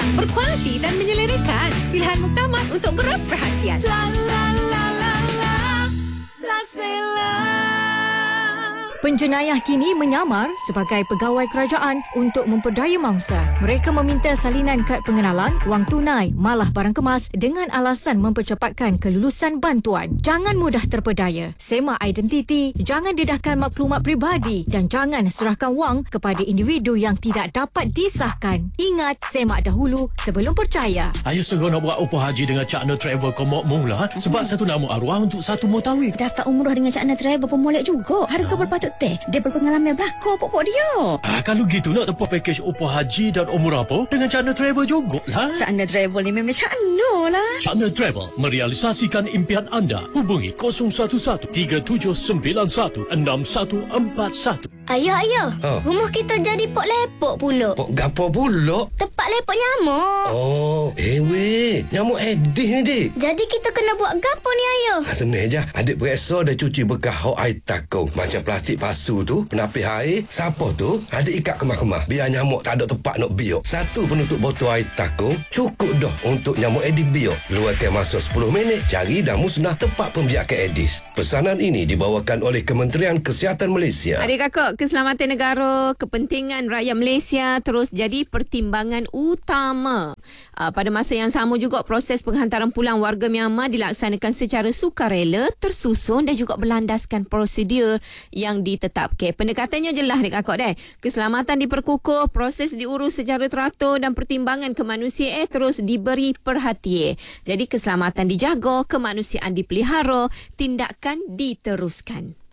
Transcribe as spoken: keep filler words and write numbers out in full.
banyak, berkualiti dan menyelerakan. Pilihan muktamad untuk beras perhasian. La la la la la, La Sela. Penjenayah kini menyamar sebagai pegawai kerajaan untuk memperdaya mangsa. Mereka meminta salinan kad pengenalan, wang tunai, malah barang kemas dengan alasan mempercepatkan kelulusan bantuan. Jangan mudah terpedaya. Semak identiti, jangan dedahkan maklumat peribadi dan jangan serahkan wang kepada individu yang tidak dapat disahkan. Ingat, semak dahulu sebelum percaya. Ayo segera nak buat upah haji dengan Cakna Travel Komok mula sebab satu nama arwah untuk satu mutawif. Daftar umrah dengan Cakna Travel pun molek juga. Harga berpatut teh. Dia berpengalaman berlakon pokok dia. Ah, kalau gitu nak tempuh pakej upah haji dan umrah apa dengan Cakna Travel juga lah. Cakna Travel ni memang Cakna lah. Cakna Travel merealisasikan impian anda. Hubungi kosong satu satu tiga tujuh sembilan satu enam satu empat satu. Ayah, ayah. Ha. Rumah kita jadi pok lepok pula. Pok gapo pula? Tempat lepok nyamuk. Oh, eh weh, nyamuk Aedes ni dik. Jadi kita kena buat gapo ni, ayah? Ha, senang je. Adik periksa dah cuci bekas hok air takau. Macam plastik palsu tu, penapis air. Siapa tu? Adik ikat kemah-kemah. Biar nyamuk tak ada tempat nak biok. Satu penutup botol air takau, cukup dah untuk nyamuk Aedes biok. Luarkan masa sepuluh minit, cari dan musnah tempat pembiakan Aedes. Pesanan ini dibawakan oleh Kementerian Kesihatan Malaysia. Adik kakak, keselamatan negara, kepentingan rakyat Malaysia terus jadi pertimbangan utama. Uh, pada masa yang sama juga, proses penghantaran pulang warga Myanmar dilaksanakan secara sukarela, tersusun dan juga berlandaskan prosedur yang ditetapkan. Pendekatannya jelas dek kakak deh. Keselamatan diperkukuh, proses diurus secara teratur dan pertimbangan kemanusiaan terus diberi perhatian. Jadi keselamatan dijaga, kemanusiaan dipelihara, tindakan diteruskan.